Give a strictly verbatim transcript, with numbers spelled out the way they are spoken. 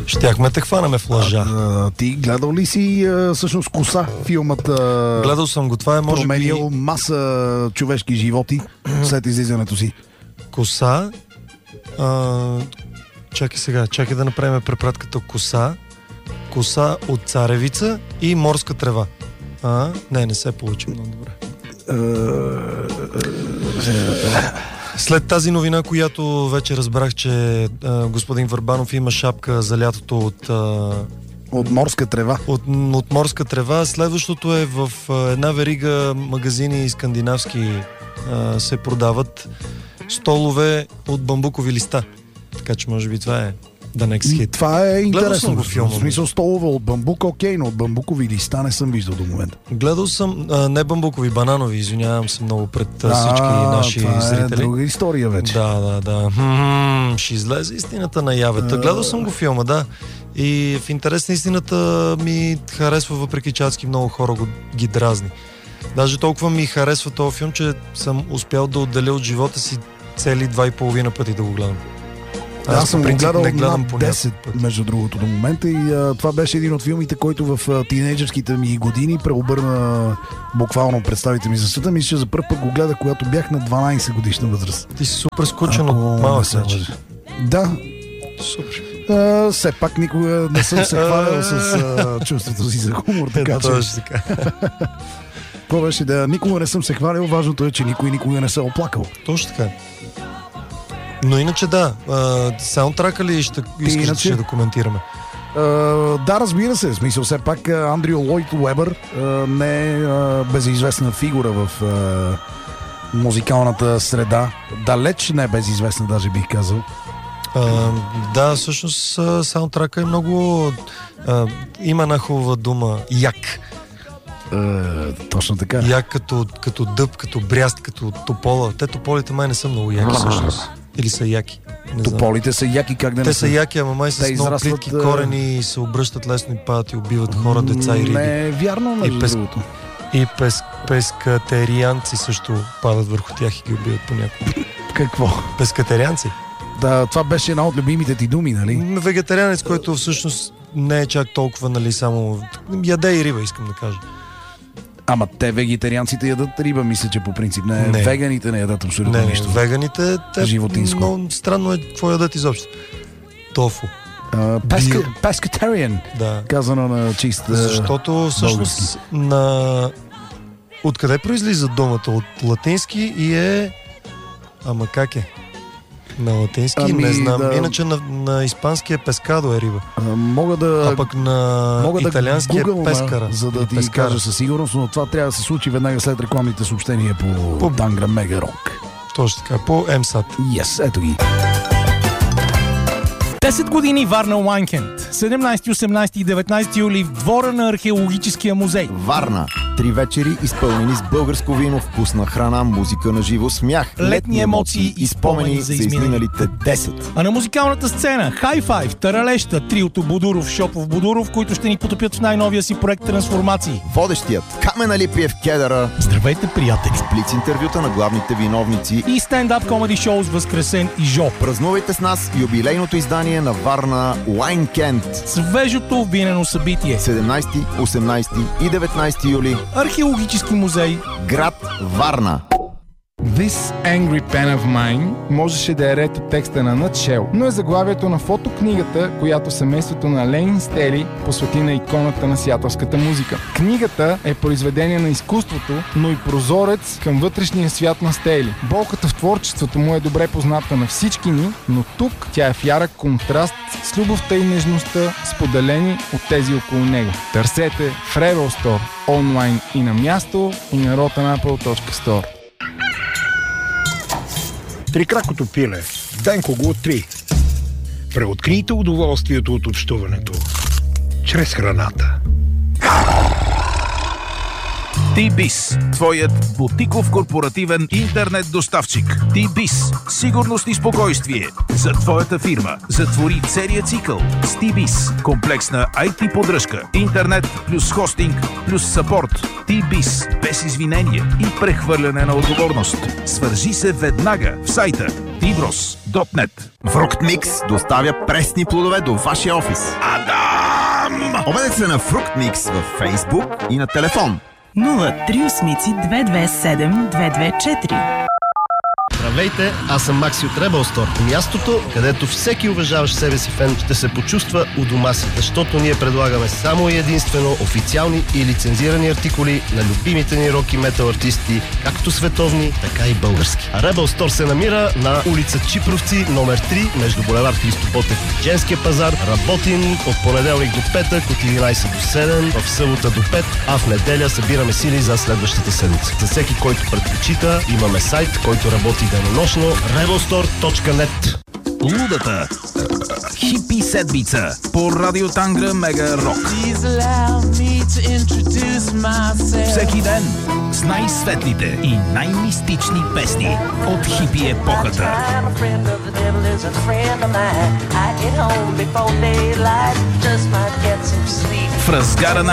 Щяхме те хванаме в лъжа. А, ти гледал ли си а, всъщност Коса, филмът? А, Гледал съм го, това е може променил би... маса човешки животи след излизането си. Коса... А... Чакай сега, чакай да направим препратката Коса. Коса от царевица и морска трева. А, не, не се получи много добре. След тази новина, която вече разбрах, че а, господин Върбанов има шапка за лятото от... А, от морска трева. От, от морска трева. Следващото е в а, една верига магазини скандинавски а, се продават столове от бамбукови листа. Така че може би това е The Next Hit. Това е интересно. В филма. В смисъл столове от бамбук, окей, но от бамбукови листа не съм виждал до момента. Гледал съм, а, не бамбукови, бананови, извинявам се много пред а, всички а, наши това зрители. Това е друга история вече. Да, да, да. М-м, ще излезе истината наяве. А... Гледал съм го филма, да. И в интерес на истината ми харесва, въпреки че адски много хора го, ги дразни. Даже толкова ми харесва този филм, че съм успял да отделя от живота си цели два и половина пъти да го гледам. Аз, Аз съм го гледал над по десет, между другото, до момента и а, това беше един от филмите, който в а, тинейджърските ми години преобърна буквално представите ми за света. Мисля, че за първ път го гледах, когато бях на дванайсет годишна възраст. Ти си супер скучен от малък вече. Да. Супер. А, все пак никога не съм се хвалял с а, чувството си за хумор, така че... така. Това беше да никога не съм се хвалял, важното е, че никой никога не се е оплакал. Точно така. Но иначе да, саундтрака ли ще искаш иначе... да коментираме? Uh, да, разбира се. В смисъл, все пак Андрю Лойд Уебър uh, не е uh, безизвестна фигура в uh, музикалната среда. Далеч не е безизвестна, даже бих казал. Uh, да, всъщност саундтрака е много... Uh, има една хубава дума. Як. Uh, точно така. Як като, като дъб, като бряст, като топола. Те тополите май не са много яки всъщност. Или са яки. Не Тополите знам. са яки, как да не Те са? са яки, ама май с много плитки корени и се обръщат лесно и падат и убиват хора, деца и риби. Не е вярно, между и пес... другото. И пес... пескатерианци също падат върху тях и ги убиват понякога. Какво? Пескатерианци? Да, това беше една от любимите ти думи, нали? Вегетарианец, който всъщност не е чак толкова, нали, само... Яде и риба, искам да кажа. Ама те вегетарианците ядат риба, мисля, че по принцип не. не. Веганите не ядат абсолютно не, нищо. Веганите, те животинско. Но странно е какво ядат изобщо. Тофу. Пескатариан. Да. Казано на чист Защото всъщност български. На... Откъде произлиза думата? От латински и е... Ама как е? На латински ами, не знам. Да. Иначе на, на испански е пескадо е риба. А, мога да... А пък на мога италиански да е пескара. За да ти пескара. Кажа със сигурност, но това трябва да се случи веднага след рекламните съобщения по, по... Тангра Мега Рок. Точно така, по ЕМСАТ. Yes, ето ги. десет години Варна Уайнкенд. седемнайсети, осемнайсети и деветнайсети юли в двора на археологическия музей. Варна. Три вечери, изпълнени с българско вино, вкусна храна, музика на живо, смях, летни емоции и спомени за изминалите десет. А на музикалната сцена High Five, Таралеща, триото Будуров, Шопов Будуров, които ще ни потопят в най-новия си проект Трансформации. Водещият Камен Алипиев Кедъра. Здравейте, приятели! С блиц интервюта на главните виновници и стендап комеди шоу с Възкресен и Жо. Празнувайте с нас юбилейното издание на Варна Уайнкенд. Свежото винено събитие. седемнайсети, осемнайсети и деветнайсети юли. Археологически музей. Град Варна. This Angry Pen of Mine можеше да е ред от текста на Nutshell, но е заглавието на фотокнигата, която семейството на Ленин Стели посвети на иконата на сиатълската музика. Книгата е произведение на изкуството, но и прозорец към вътрешния свят на Стели. Болката в творчеството му е добре позната на всички ни, но тук тя е в ярък контраст с любовта и нежността, споделени от тези около него. Търсете в Rebel Store, онлайн и на място, и на rotanapple точка store. Трикракото пиле. Денко го три. Преоткрийте удоволствието от общуването чрез храната. T-Biz, твоят бутиков корпоративен интернет доставчик. T-Biz, сигурност и спокойствие за твоята фирма. Затвори целия цикъл с T-Biz. Комплексна ай ти поддръжка, интернет плюс хостинг плюс съпорт. T-Biz, без извинение и прехвърляне на отговорност. Свържи се веднага в сайта тиброс точка нет. Фруктмикс доставя пресни плодове до вашия офис. Адам! Обадете се на Фруктмикс във Фейсбук и на телефон нула три осем две две седем две две четири. Здравейте, аз съм Макси от Rebel Store. Мястото, където всеки уважаващ себе си фен ще се почувства у дома си, защото ние предлагаме само и единствено официални и лицензирани артикули на любимите ни рок и метал артисти, както световни, така и български. А Rebel Store се намира на улица Чипровци, номер три, между булевард Христо Ботев и Женския пазар. Работим от понеделник до петък, от единайсет до седем, в събота до пет, а в неделя събираме сили за следващата седмица. За всеки, който предпочита, имаме сайт, който работи денонощно, rebel store точка нет. Лудата хипи седмица по Радио Тангра Мега Рок. Всеки ден с най-светлите и най-мистични песни от хипи епохата. В разгара на